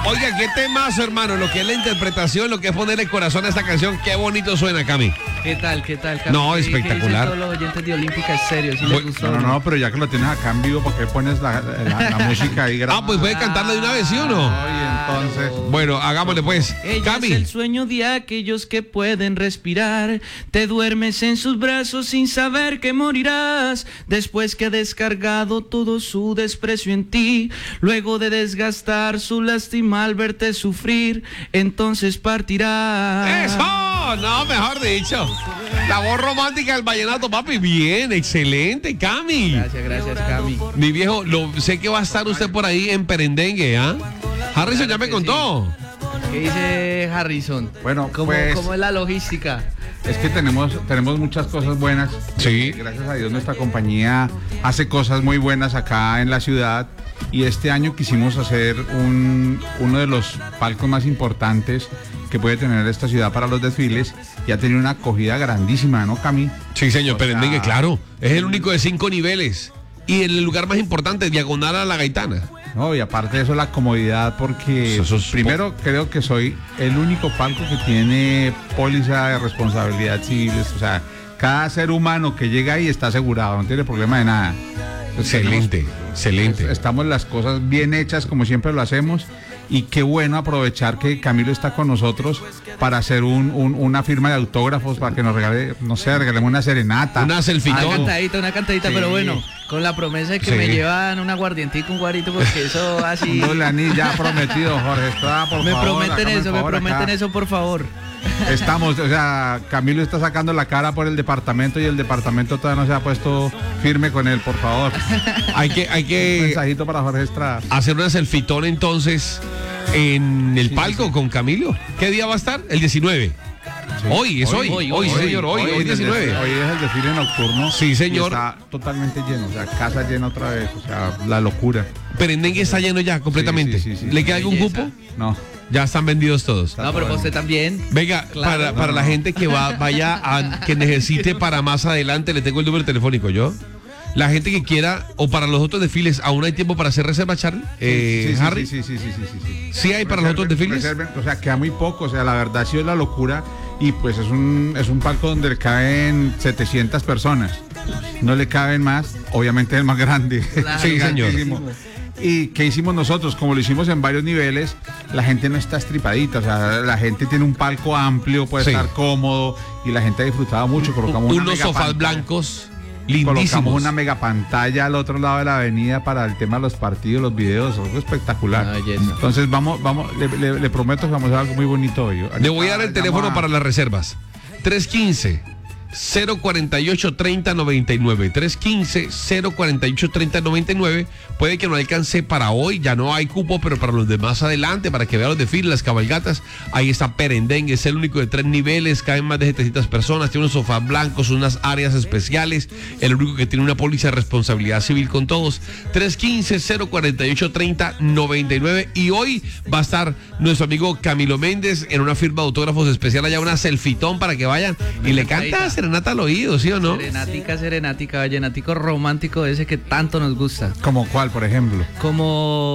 Oiga, qué temazo, hermano. Lo que es la interpretación, lo que es ponerle corazón a esta canción. Qué bonito suena, Cami. ¿Qué tal, Cami? No, espectacular. Todos los oyentes de Olímpica, es serio, si les gustó. No, pero ya que lo tienes acá en vivo, ¿por qué pones la música ahí grabada? Pues puede cantarla de una vez, ¿sí o no? Entonces. Bueno, hagámosle pues. Ella Cami. es el sueño de aquellos que pueden respirar. Te duermes en sus brazos sin saber que morirás. Después que ha descargado todo su desprecio en ti. Luego de desgastar su lástima al verte sufrir, entonces partirá. ¡Eso! No, mejor dicho. La voz romántica del vallenato, papi. Bien, excelente, Cami. Gracias, Cami. Mi viejo, sé que va a estar usted por ahí en Perendengue, ¿ah? Harrison ya me contó. ¿Qué dice Harrison? Bueno, ¿Cómo es la logística? Es que tenemos muchas cosas buenas. Sí. Gracias a Dios nuestra compañía hace cosas muy buenas acá en la ciudad. Y este año quisimos hacer uno de los palcos más importantes que puede tener esta ciudad para los desfiles. Y ha tenido una acogida grandísima, ¿no, Cami? Sí, señor, Perendengue, claro. Es el único de 5 niveles. Y en el lugar más importante, diagonal a la Gaitana. No, y aparte de eso, la comodidad, porque primero creo que soy el único palco que tiene póliza de responsabilidad civil. O sea, cada ser humano que llega ahí está asegurado, no tiene problema de nada. Excelente. Estamos las cosas bien hechas como siempre lo hacemos. Y qué bueno aprovechar que Camilo está con nosotros para hacer una firma de autógrafos, para que nos regale, no sé, regalemos una serenata. Una selfitón. Una cantadita, sí. Pero bueno, con la promesa de que me llevan un aguardientico, un guarito, porque eso así... No le han ya prometido, Jorge Estrada, por favor. Me prometen eso, por favor. Estamos, o sea, Camilo está sacando la cara por el departamento y el departamento todavía no se ha puesto firme con él, por favor. Hay que un mensajito para Jorge Estrada. Hacer una selfitón entonces en el palco con Camilo. ¿Qué día va a estar? El 19. Sí. Hoy, señor, hoy 19. Hoy es el desfile nocturno. Sí, señor. Está totalmente lleno, o sea, casa llena otra vez, o sea, la locura. Perendengue está lleno ya, completamente. Sí. ¿Le queda algún cupo? No. Ya están vendidos todos. No, pero usted también. Venga, claro, para la gente que que necesite para más adelante, le tengo el número telefónico, ¿yo? La gente que quiera, o para los otros desfiles, ¿aún hay tiempo para hacer reserva, Charlie? Harry. Sí. ¿Sí hay para los otros desfiles? O sea, queda muy poco, o sea, la verdad ha sido la locura. Y pues es un palco donde le caben 700 personas. No le caben más, obviamente es el más grande. Claro, sí, señor. ¿Y qué hicimos nosotros? Como lo hicimos en varios niveles, la gente no está estripadita, o sea, la gente tiene un palco amplio, puede estar cómodo y la gente ha disfrutado mucho. Colocamos unos sofás blancos lindísimos. Colocamos una mega pantalla al otro lado de la avenida para el tema de los partidos, los videos, algo espectacular. Entonces le prometo que vamos a hacer algo muy bonito hoy. Le voy a dar el teléfono para las reservas. 315-048-3099. 315-048-3099. Puede que no alcance para hoy, ya no hay cupo, pero para los de más adelante, para que vean los desfiles, las cabalgatas, ahí está Perendengue, es el único de 3 niveles, caben más de 700 personas, tiene unos sofás blancos, unas áreas especiales, el único que tiene una póliza de responsabilidad civil con todos. 315-048-3099. Y hoy va a estar nuestro amigo Camilo Méndez en una firma de autógrafos especial, allá una selfitón para que vayan y le canta serenata al oído, ¿sí o no? Serenática, vallenático romántico ese que tanto nos gusta. ¿Como cuál, por ejemplo? Como